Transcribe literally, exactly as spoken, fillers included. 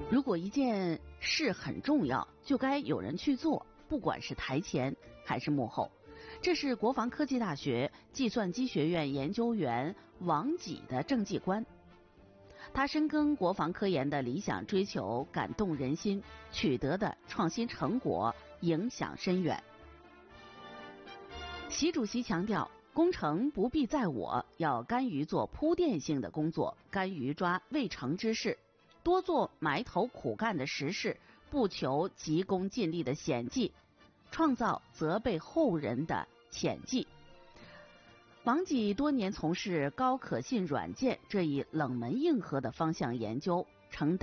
如果一件事很重要，就该有人去做，不管是台前还是幕后。这是国防科技大学计算机学院研究员王己的政绩观。他深耕国防科研的理想追求感动人心，取得的创新成果影响深远。习主席强调，工程不必在我，要甘于做铺垫性的工作，甘于抓未成之事，多做埋头苦干的实事，不求急功近利的显绩，创造责备后人的潜绩。王己多年从事高可信软件这一冷门硬核的方向研究，承担